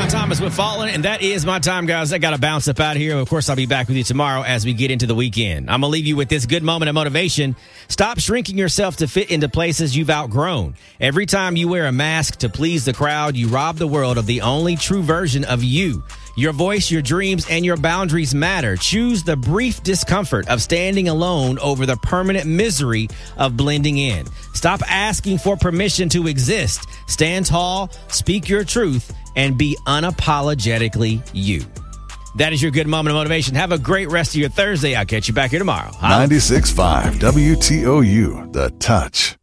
Thomas with Fallen, and that is my time, guys. I got to bounce up out of here. Of course, I'll be back with you tomorrow as we get into the weekend. I'm going to leave you with this good moment of motivation. Stop shrinking yourself to fit into places you've outgrown. Every time you wear a mask to please the crowd, you rob the world of the only true version of you. Your voice, your dreams, and your boundaries matter. Choose the brief discomfort of standing alone over the permanent misery of blending in. Stop asking for permission to exist. Stand tall, speak your truth, and be unapologetically you. That is your good moment of motivation. Have a great rest of your Thursday. I'll catch you back here tomorrow. 96.5 WTOU, The Touch.